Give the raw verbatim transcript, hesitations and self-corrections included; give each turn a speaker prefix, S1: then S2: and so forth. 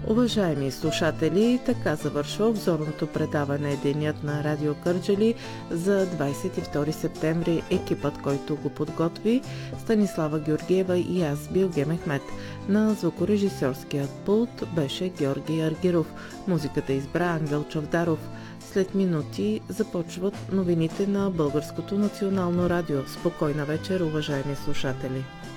S1: Уважаеми слушатели, така завършва обзорното предаване Денят на Радио Кърджали за двадесет и втори септември. Екипът, който го подготви, Станислава Георгиева и аз, Билге Мехмет. На звукорежисьорският пулт беше Георги Аргиров. Музиката избра Ангел Чавдаров. След минути започват новините на Българското национално радио. Спокойна вечер, уважаеми слушатели!